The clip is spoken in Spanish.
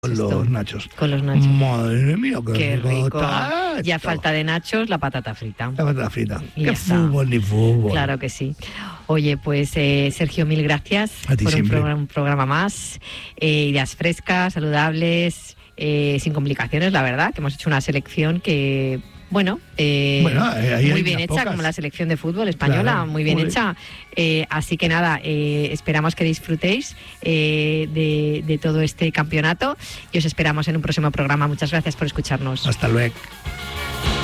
Con los nachos. Con los nachos. Madre mía, qué rico. Está Ya esto. falta de nachos, la patata frita. La patata frita. Y Qué ya está. fútbol ni fútbol. Claro que sí. Oye, pues Sergio, mil gracias A ti por siempre. un programa más. Ideas frescas, saludables, sin complicaciones, la verdad, que hemos hecho una selección que... Bueno, ahí hay muy bien unas hecha, pocas. como la selección de fútbol española, Claro, muy bien muy hecha. Así que nada, esperamos que disfrutéis de todo este campeonato y os esperamos en un próximo programa. Muchas gracias por escucharnos. Hasta luego.